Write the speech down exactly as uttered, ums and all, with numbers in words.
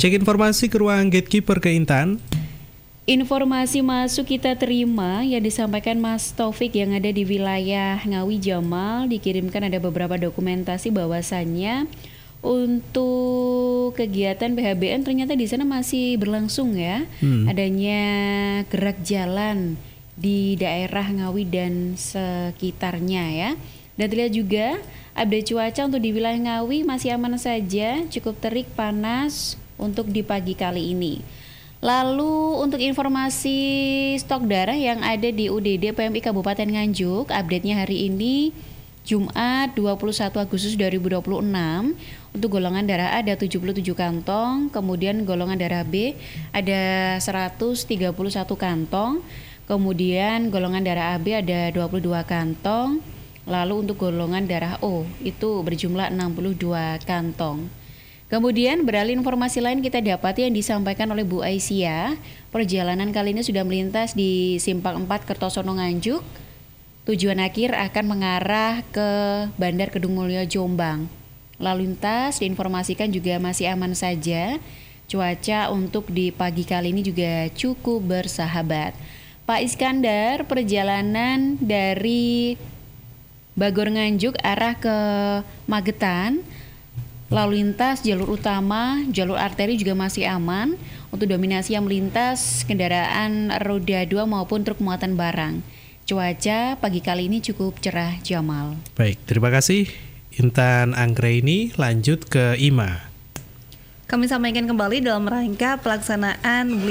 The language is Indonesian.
Cek informasi ke ruang gatekeeper ke Intan. Informasi masuk kita terima yang disampaikan Mas Taufik yang ada di wilayah Ngawi Jamal, dikirimkan ada beberapa dokumentasi bahwasannya untuk kegiatan P H B N ternyata di sana masih berlangsung ya. Hmm. Adanya gerak jalan di daerah Ngawi dan sekitarnya ya. Dan terlihat juga update cuaca untuk di wilayah Ngawi masih aman saja, cukup terik panas untuk di pagi kali ini. Lalu untuk informasi stok darah yang ada di U D D P M I Kabupaten Nganjuk, update-nya hari ini Jumat dua puluh satu Agustus dua ribu dua puluh enam. Untuk golongan darah A ada tujuh puluh tujuh kantong, kemudian golongan darah B ada seratus tiga puluh satu kantong, kemudian golongan darah A B ada dua puluh dua kantong, lalu untuk golongan darah O itu berjumlah enam puluh dua kantong. Kemudian beralih informasi lain kita dapati yang disampaikan oleh Bu Aisyah, perjalanan kali ini sudah melintas di Simpang empat Kertosono Nganjuk. Tujuan akhir akan mengarah ke Bandar Kedung Mulyo Jombang. Lalu lintas diinformasikan juga masih aman saja. Cuaca untuk di pagi kali ini juga cukup bersahabat. Pak Iskandar, perjalanan dari Bagor Nganjuk arah ke Magetan, lalu lintas jalur utama, jalur arteri juga masih aman. Untuk dominasi yang melintas kendaraan roda dua maupun truk muatan barang. Cuaca pagi kali ini cukup cerah, Jamal. Baik, terima kasih Intan Anggraini. Lanjut ke Ima. Kami sampaikan kembali dalam rangka pelaksanaan